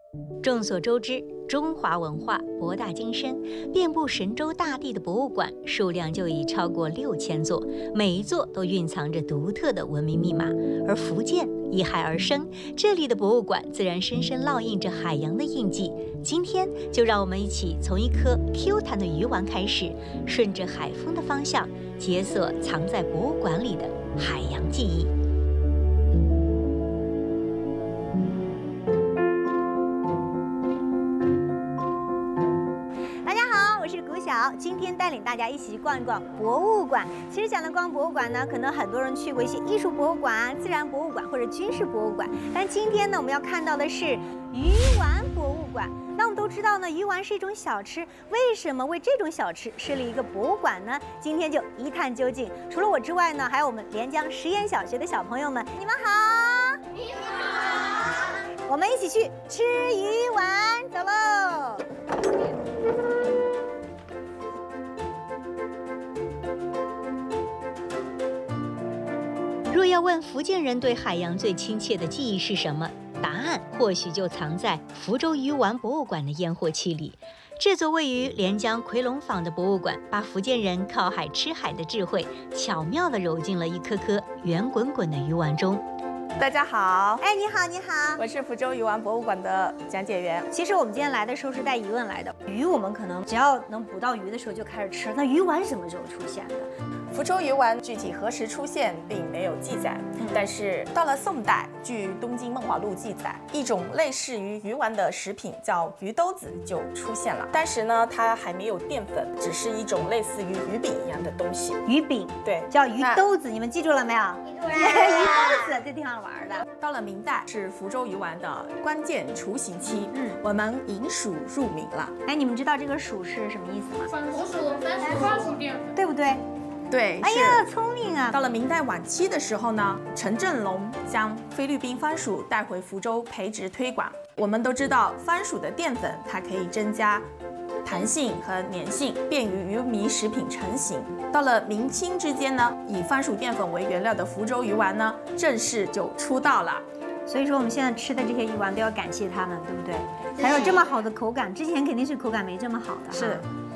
众所周知，中华文化博大精深，遍布神州大地的博物馆数量就已超过6000座，每一座都蕴藏着独特的文明密码。而福建依海而生，这里的博物馆自然深深烙印着海洋的印记。今天就让我们一起从一颗 Q 弹的鱼丸开始，顺着海风的方向，解锁藏在博物馆里的海洋记忆。今天带领大家一起逛一逛博物馆。其实讲到逛博物馆呢，可能很多人去过一些艺术博物馆、自然博物馆或者军事博物馆，但今天呢，我们要看到的是鱼丸博物馆。那我们都知道呢，鱼丸是一种小吃，为什么为这种小吃设立一个博物馆呢？今天就一探究竟。除了我之外呢，还有我们连江实验小学的小朋友们，你们好！你好！我们一起去吃鱼丸，走喽！若要问福建人对海洋最亲切的记忆是什么，答案或许就藏在福州鱼丸博物馆的烟火气里。这座位于连江奎龙坊的博物馆，把福建人靠海吃海的智慧巧妙地揉进了一颗颗圆滚滚的鱼丸中。 大家好， 你好，你好， 我是福州鱼丸博物馆的讲解员。 其实我们今天来的时候是带疑问来的，鱼我们可能只要能捕到鱼的时候就开始吃，那鱼丸什么时候出现的？ 福州鱼丸具体何时出现并没有记载，但是到了宋代，据《东京梦华录》记载，一种类似于鱼丸的食品叫鱼兜子就出现了。当时呢，它还没有淀粉，只是一种类似于鱼饼一样的东西。 鱼饼， 对， 叫鱼兜子，你们记住了没有？鱼兜子，这挺好玩的。 到了明代，是福州鱼丸的关键雏形期，我们引蜀入闽了。 你们知道这个蜀是什么意思吗？ 番薯淀粉， 对不对？ 对， 哎呀，聪明啊！ 到了明代晚期的时候呢，陈振龙将菲律宾番薯带回福州培植推广。我们都知道，番薯的淀粉它可以增加弹性和粘性，便于鱼糜食品成型。到了明清之间呢，以番薯淀粉为原料的福州鱼丸呢，正式就出道了。 所以说我们现在吃的这些鱼丸都要感谢他们，对不对？才有这么好的口感，之前肯定是口感没这么好的。 是。